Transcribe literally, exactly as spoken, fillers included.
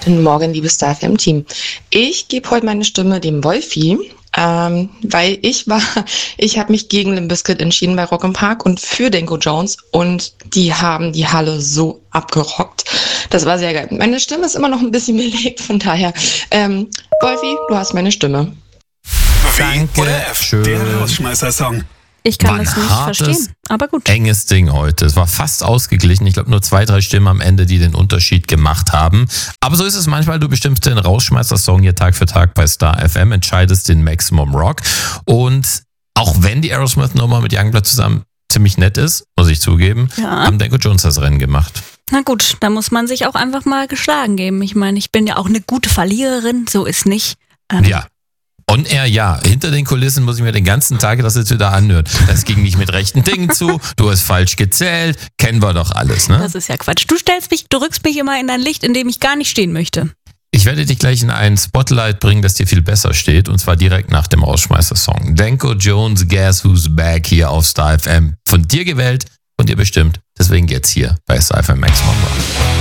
Guten Morgen, liebes Star F M-Team. Ich gebe heute meine Stimme dem Wolfi, ähm, weil ich war, ich habe mich gegen Limp Bizkit entschieden bei Rock im Park und für Danko Jones und die haben die Halle so abgerockt. Das war sehr geil. Meine Stimme ist immer noch ein bisschen belegt, von daher, ähm, Wolfi, du hast meine Stimme. Danke, oder F, schön. Der Rausschmeißer-Song. Ich kann War ein das nicht hartes, verstehen, aber gut. Enges Ding heute. Es war fast ausgeglichen. Ich glaube, nur zwei, drei Stimmen am Ende, die den Unterschied gemacht haben. Aber so ist es manchmal. Du bestimmst den Rausschmeißer-Song hier Tag für Tag bei Star F M, entscheidest den Maximum Rock. Und auch wenn die Aerosmith-Nummer mit Youngblood zusammen ziemlich nett ist, muss ich zugeben, Ja. haben Danko Jones das Rennen gemacht. Na gut, da muss man sich auch einfach mal geschlagen geben. Ich meine, ich bin ja auch eine gute Verliererin, so ist nicht. Ähm, Ja. On air, ja. Hinter den Kulissen muss ich mir den ganzen Tag das jetzt wieder anhören. Das ging nicht mit rechten Dingen zu, du hast falsch gezählt, kennen wir doch alles, ne? Das ist ja Quatsch. Du stellst mich, du rückst mich immer in ein Licht, in dem ich gar nicht stehen möchte. Ich werde dich gleich in ein Spotlight bringen, das dir viel besser steht, und zwar direkt nach dem Rausschmeißer-Song. Danko Jones, Guess Who's Back hier auf Star F M. Von dir gewählt, von dir bestimmt. Deswegen geht's hier bei Star F M Maximum Rock.